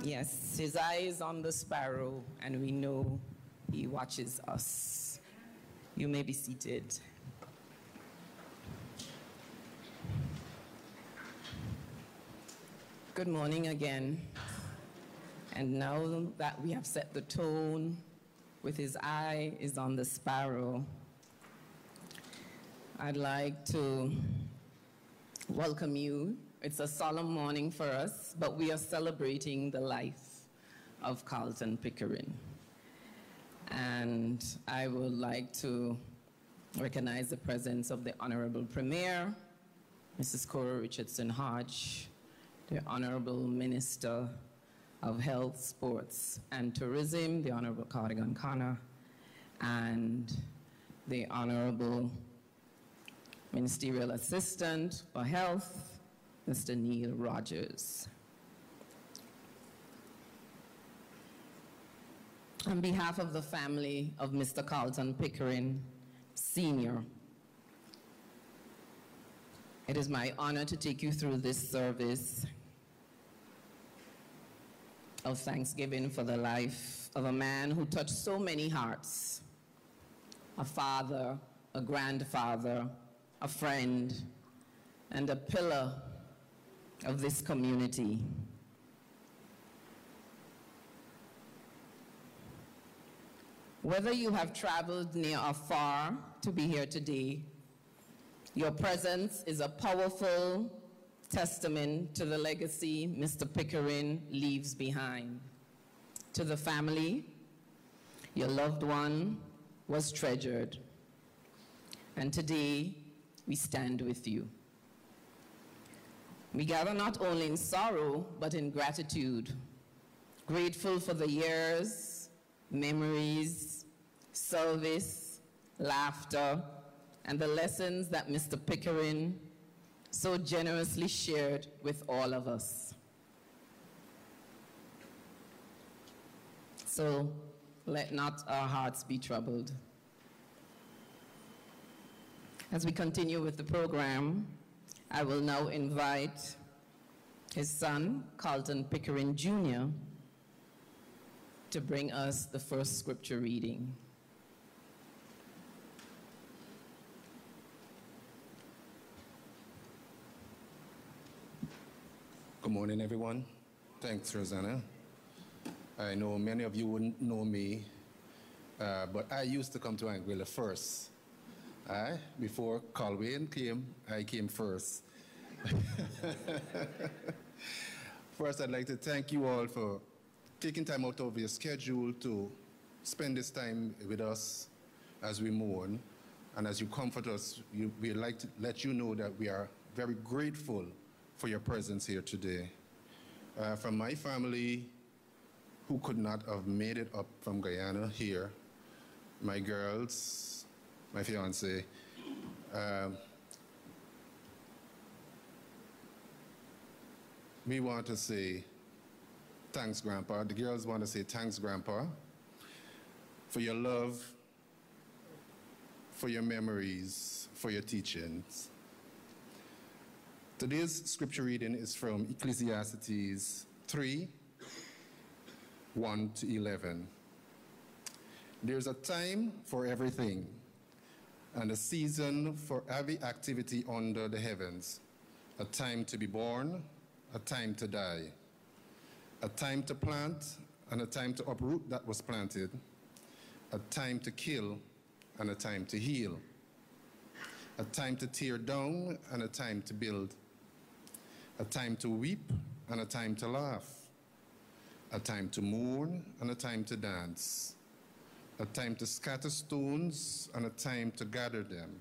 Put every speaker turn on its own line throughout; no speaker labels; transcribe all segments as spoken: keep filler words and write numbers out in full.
Yes, his eye is on the sparrow, and we know he watches us. You may be seated. Good morning again. And now that we have set the tone with his eye is on the sparrow, I'd like to welcome you. It's a solemn morning for us, but we are celebrating the life of Carlton Pickering. And I would like to recognize the presence of the Honorable Premier, Missus Cora Richardson Hodge, the Honorable Minister of Health, Sports, and Tourism, the Honorable Cardigan Connor, and the Honorable Ministerial Assistant for Health, Mister Neil Rogers. On behalf of the family of Mister Carlton Pickering, Senior, it is my honor to take you through this service of thanksgiving for the life of a man who touched so many hearts, a father, a grandfather, a friend, and a pillar of this community. Whether you have traveled near or far to be here today, your presence is a powerful testament to the legacy Mister Pickering leaves behind. To the family, your loved one was treasured, and today we stand with you. We gather not only in sorrow, but in gratitude, grateful for the years, memories, service, laughter, and the lessons that Mister Pickering so generously shared with all of us. So let not our hearts be troubled. As we continue with the program, I will now invite his son, Carlton Pickering Junior, to bring us the first scripture reading.
Good morning, everyone. Thanks, Rosanna. I know many of you wouldn't know me, uh, but I used to come to Anguilla first. Uh, before Colwyn came, I came first. First, I'd like to thank you all for taking time out of your schedule to spend this time with us as we mourn. And as you comfort us, you, we'd like to let you know that we are very grateful for your presence here today. Uh, from my family, who could not have made it up from Guyana here, my girls, my fiance, um, we want to say thanks, Grandpa. The girls want to say thanks, Grandpa, for your love, for your memories, for your teachings. Today's scripture reading is from Ecclesiastes three, one to eleven. There's a time for everything, and a season for every activity under the heavens, a time to be born, a time to die, a time to plant, and a time to uproot that was planted, a time to kill, and a time to heal, a time to tear down, and a time to build, a time to weep, and a time to laugh, a time to mourn, and a time to dance, a time to scatter stones, and a time to gather them,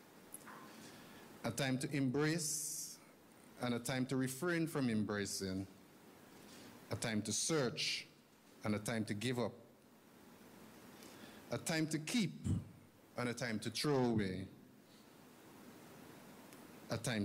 a time to embrace, and a time to refrain from embracing, a time to search, and a time to give up, a time to keep, and a time to throw away, a time